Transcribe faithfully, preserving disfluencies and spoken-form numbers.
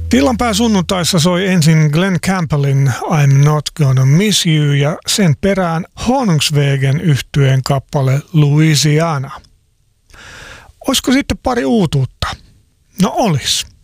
Villanpää sunnuntaissa soi ensin Glenn Campbellin I'm Not Gonna Miss You ja sen perään Honungswegen yhtyeen kappale Louisiana. Olisiko sitten pari uutuutta? No olis.